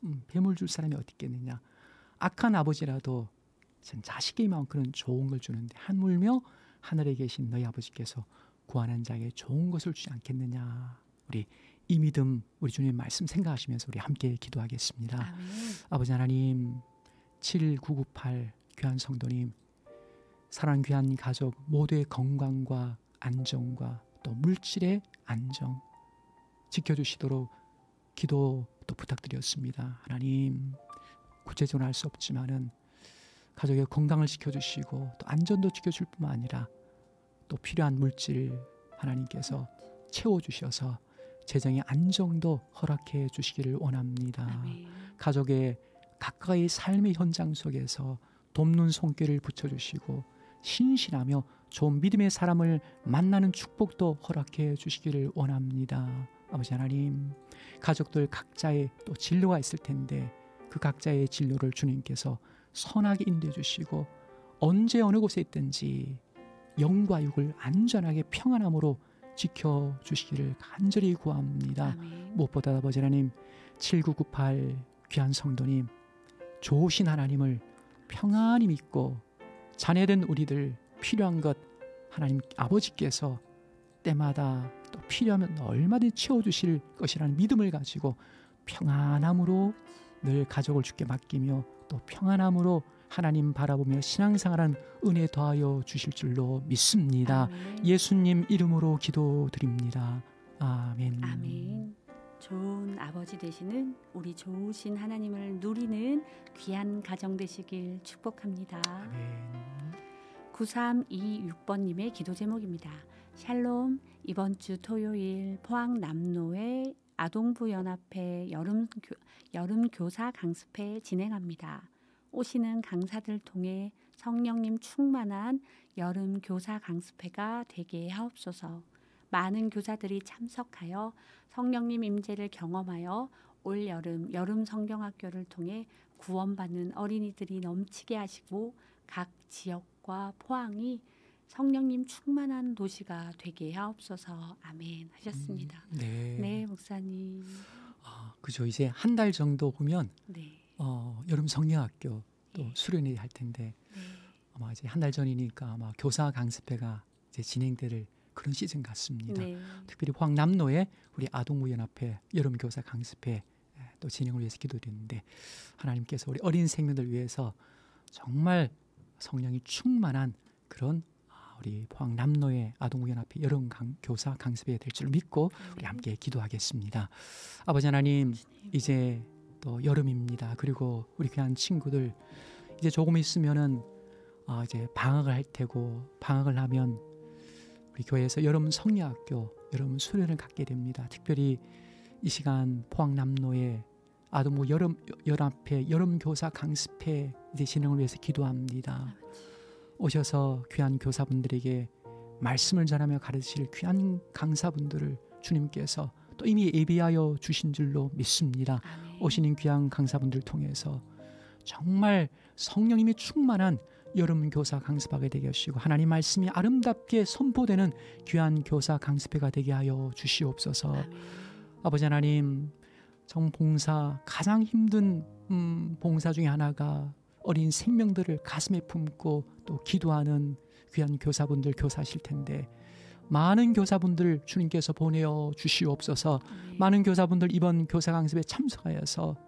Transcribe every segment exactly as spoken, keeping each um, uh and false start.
음, 뱀을 줄 사람이 어디 있겠느냐. 악한 아버지라도 전 자식에게만큼은 좋은 걸 주는데 하물며 하늘에 계신 너희 아버지께서 구하는 자에게 좋은 것을 주지 않겠느냐. 우리 이 믿음 우리 주님 말씀 생각하시면서 우리 함께 기도하겠습니다. 아멘. 아버지 하나님, 칠구구팔 귀한 성도님, 사랑하는 귀한 가족 모두의 건강과 안정과 또 물질의 안정 지켜주시도록 기도 또 부탁드렸습니다. 하나님, 구체적으로 할 수 없지만은 가족의 건강을 지켜주시고 또 안전도 지켜줄 뿐만 아니라 또 필요한 물질 하나님께서 채워주셔서 재정의 안정도 허락해 주시기를 원합니다. 아멘. 가족의 가까이 삶의 현장 속에서 돕는 손길을 붙여주시고 신실하며 좋은 믿음의 사람을 만나는 축복도 허락해 주시기를 원합니다. 아버지 하나님, 가족들 각자의 또 진로가 있을 텐데 그 각자의 진로를 주님께서 선하게 인도해 주시고 언제 어느 곳에 있든지 영과 육을 안전하게 평안함으로 지켜주시기를 간절히 구합니다. 아멘. 무엇보다 아버지 하나님, 칠구구팔 귀한 성도님, 좋으신 하나님을 평안히 믿고 자녀된 우리들 필요한 것 하나님 아버지께서 때마다 또 필요하면 얼마든지 채워주실 것이라는 믿음을 가지고 평안함으로 늘 가족을 주께 맡기며 또 평안함으로 하나님 바라보며 신앙생활한 은혜 더하여 주실 줄로 믿습니다. 아멘. 예수님 이름으로 기도드립니다. 아멘. 아멘. 좋은 아버지 되시는 우리 좋으신 하나님을 누리는 귀한 가정 되시길 축복합니다. 아멘. 구삼이육 번님의 기도 제목입니다. 샬롬, 이번 주 토요일 포항 남로의 아동부 연합회 여름, 교, 여름 교사 강습회 진행합니다. 오시는 강사들 통해 성령님 충만한 여름 교사 강습회가 되게 하옵소서. 많은 교사들이 참석하여 성령님 임재를 경험하여 올 여름 여름 성경학교를 통해 구원받는 어린이들이 넘치게 하시고 각 지역과 포항이 성령님 충만한 도시가 되게 하옵소서. 아멘 하셨습니다. 음, 네. 네, 목사님. 아, 그죠. 이제 한 달 정도 후면 네. 어, 여름 성경학교 또 예. 수련회 할 텐데 네. 아마 이제 한 달 전이니까 아마 교사 강습회가 이제 진행될 그런 시즌 같습니다. 네. 특별히 포항 남로에 우리 아동부 연합회 여름 교사 강습회 또 진행을 위해서 기도드렸는데 하나님께서 우리 어린 생명들 위해서 정말 성령이 충만한 그런 우리 포항 남로의 아동부 연합회 여름 강, 교사 강습회 될 줄 믿고 우리 함께 기도하겠습니다. 아버지 하나님, 이제 또 여름입니다. 그리고 우리 귀한 친구들 이제 조금 있으면은 아, 이제 방학을 할 테고 방학을 하면 우리 교회에서 여름 성리학교, 여름 수련을 갖게 됩니다. 특별히 이 시간 포항 남로의 아동부 여름 연합회 여름 교사 강습회 이제 진행을 위해서 기도합니다. 오셔서 귀한 교사분들에게 말씀을 전하며 가르치실 귀한 강사분들을 주님께서 또 이미 예비하여 주신 줄로 믿습니다. 아멘. 오시는 귀한 강사분들 통해서 정말 성령님이 충만한 여름 교사 강습하게 되게 하시고 하나님 말씀이 아름답게 선포되는 귀한 교사 강습회가 되게 하여 주시옵소서. 아멘. 아버지 하나님, 정봉사 가장 힘든 음, 봉사 중에 하나가 어린 생명들을 가슴에 품고 또 기도하는 귀한 교사분들 교사실 텐데 많은 교사분들 주님께서 보내어 주시옵소서. 아멘. 많은 교사분들 이번 교사 강습에 참석하여서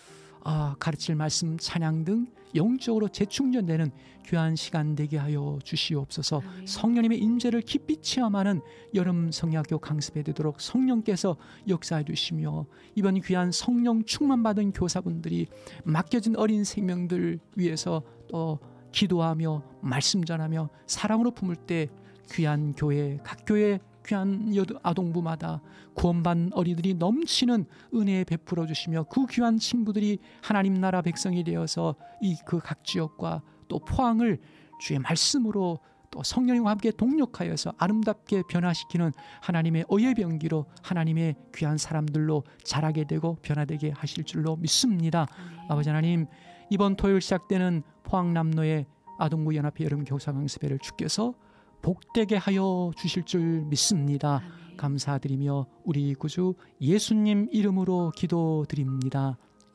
아, 가르칠 말씀, 찬양 등 영적으로 재충전되는 귀한 시간 되게 하여 주시옵소서. 아멘. 성령님의 임재를 깊이 체험하는 여름 성리학교 강습에 되도록 성령께서 역사해 주시며 이번 귀한 성령 충만받은 교사분들이 맡겨진 어린 생명들 위해서 또 기도하며 말씀 전하며 사랑으로 품을 때 귀한 교회, 각 교회 귀한 아동부마다 구원받은 어린이들이 넘치는 은혜 베풀어 주시며 그 귀한 친구들이 하나님 나라 백성이 되어서 이 그 각 지역과 또 포항을 주의 말씀으로 또 성령님과 함께 동력하여서 아름답게 변화시키는 하나님의 의의 병기로 하나님의 귀한 사람들로 자라게 되고 변화되게 하실 줄로 믿습니다. 아멘. 아버지 하나님, 이번 토요일 시작되는 포항 남로의 아동부 연합회 여름 교사 강습회를 주께서 복되게 하여 주실 줄 믿습니다. 아멘. 감사드리며 우리 구주 예수님 이름으로 기도드립니다.